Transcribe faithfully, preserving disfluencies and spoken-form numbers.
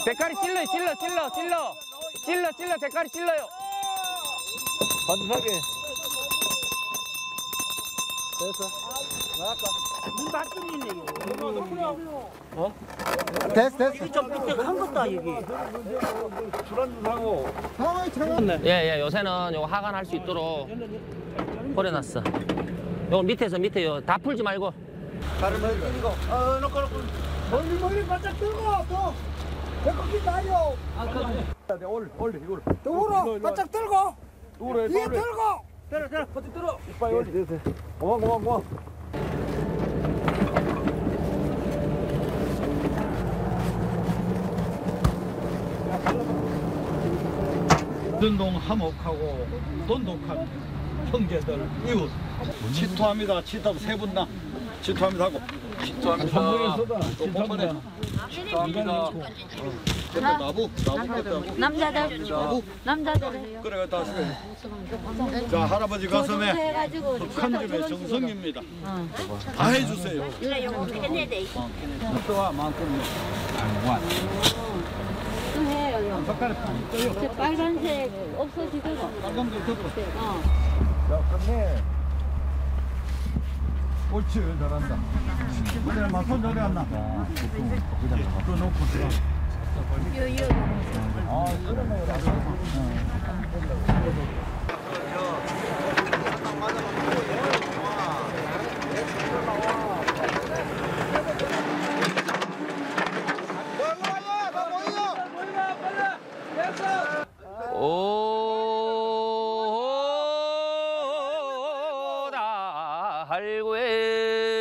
대가리 찔러, 찔러, 찔러, 찔러. 찔러, 찔러, 대가리 찔러요. 반듯하게. 됐어. 나갔다. 눈 맞춤이네 이거. 어? 됐어 됐어. 이게 좀 밑에 한 것다 여기. 술한잔 사고. 아 잠깐. 예, 예, 요새는 요거 하관할 수 있도록 버려놨어. 요거 밑에서 밑에 다 풀지 말고. 다른 거 이거. 어, 놓고 놓고. 멀리 멀리 바짝 들고 또. 배꼽이 나요. 올려 올려 이걸. 또 울어. 바짝 들고. 올려 뒤에 올려. 들고. 때려 때려. 거기 들어. 이빨 올려. 됐어. 고마 고마 고마. 전동 화목하고 돈독한 형제들 이웃 치토합니다. 치토 세분 다 치토합니다 하고 치토합니다. 또 봄번에 치토합니다. 또 나부 나부 뺐다고 남자들 나부 남자들 그래 다 자 할아버지 가슴에 해가지고 한 줌의 정성입니다. 다 해주세요. 이래 요거 해내대 또와 만큼 또 해요. 색깔이 저 빨간색 없어지도록. 빨간색 덮어. 어. 자 끝내. 옳지 잘한다. 그래 막손 저리 안 나. 그 놓고 들어. 요요. 아 그러네. 오다 할구에